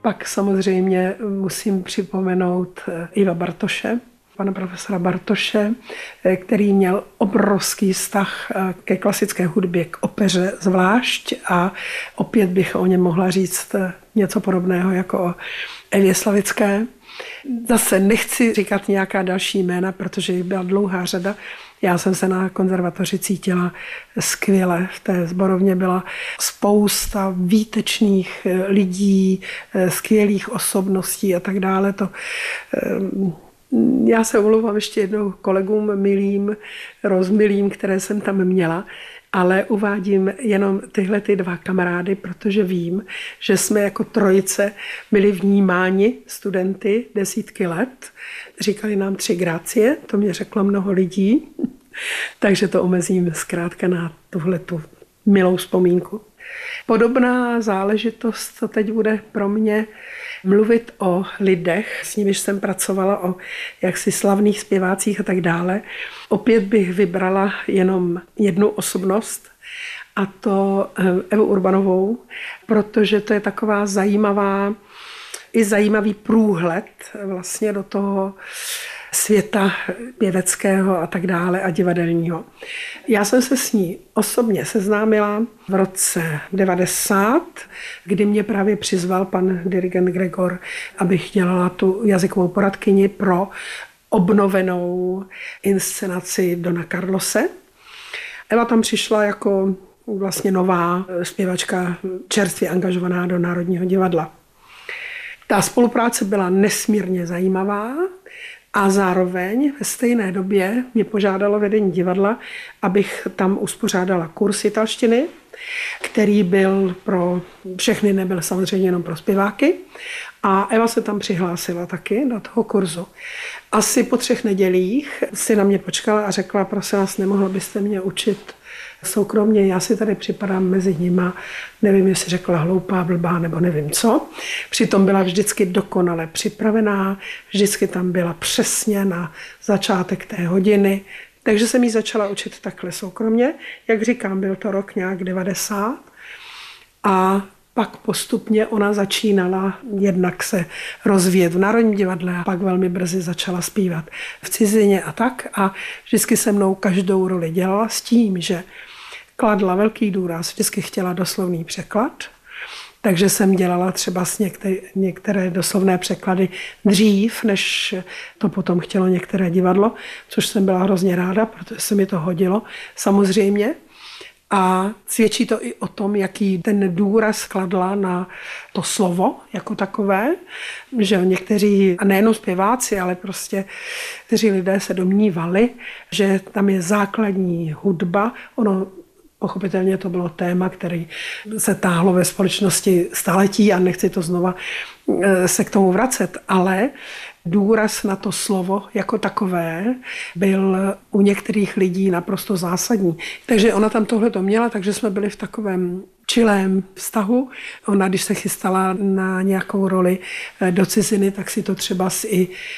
Pak samozřejmě musím připomenout Iva Bartoše, pana profesora Bartoše, který měl obrovský vztah ke klasické hudbě, k opeře zvlášť a opět bych o něm mohla říct něco podobného jako o Evě Slavické. Zase nechci říkat nějaká další jména, protože jich byla dlouhá řada. Já jsem se na konzervatoři cítila skvěle. V té sborovně byla spousta výtečných lidí, skvělých osobností a tak dále. Já se omlouvám ještě jednou kolegům milým, rozmilým, které jsem tam měla, ale uvádím jenom tyhle ty dva kamarády, protože vím, že jsme jako trojice byli vnímáni studenty desítky let. Říkali nám 3 grácie, to mě řeklo mnoho lidí, takže to omezím zkrátka na tuhletu milou vzpomínku. Podobná záležitost to teď bude pro mě mluvit o lidech, s nimiž jsem pracovala, o jaksi slavných zpěvácích a tak dále. Opět bych vybrala jenom jednu osobnost, a to Evu Urbanovou, protože to je taková zajímavý průhled vlastně do toho světa pěveckého a tak dále a divadelního. Já jsem se s ní osobně seznámila v roce 90, kdy mě právě přizval pan dirigent Gregor, abych dělala tu jazykovou poradkyni pro obnovenou inscenaci Dona Carlose. Eva tam přišla jako vlastně nová zpěvačka, čerstvě angažovaná do Národního divadla. Ta spolupráce byla nesmírně zajímavá a zároveň ve stejné době mě požádalo vedení divadla, abych tam uspořádala kurz italštiny, který byl pro všechny, nebyl samozřejmě jenom pro zpěváky. A Eva se tam přihlásila taky do toho kurzu. Asi po 3 nedělích si na mě počkala a řekla, prosím vás, nemohla byste mě učit soukromně, já si tady připadám mezi nima, nevím, jestli řekla hloupá, blbá nebo nevím co. Přitom byla vždycky dokonale připravená, vždycky tam byla přesně na začátek té hodiny, takže jsem jí začala učit takhle soukromně. Jak říkám, byl to rok nějak 90 a pak postupně ona začínala jednak se rozvíjet v Národním divadle a pak velmi brzy začala zpívat v cizině a tak. A vždycky se mnou každou roli dělala s tím, že kladla velký důraz, vždycky chtěla doslovný překlad. Takže jsem dělala třeba některé doslovné překlady dřív, než to potom chtělo některé divadlo, což jsem byla hrozně ráda, protože se mi to hodilo samozřejmě. A svědčí to i o tom, jaký ten důraz kladla na to slovo jako takové, že někteří, a nejenom zpěváci, ale prostě kteří lidé se domnívali, že tam je základní hudba. Ono pochopitelně to bylo téma, který se táhlo ve společnosti staletí a nechci to znova se k tomu vracet, ale důraz na to slovo jako takové byl u některých lidí naprosto zásadní. Takže ona tam tohle to měla, takže jsme byli v takovém čilém vztahu. Ona, když se chystala na nějakou roli do ciziny, tak si to třeba i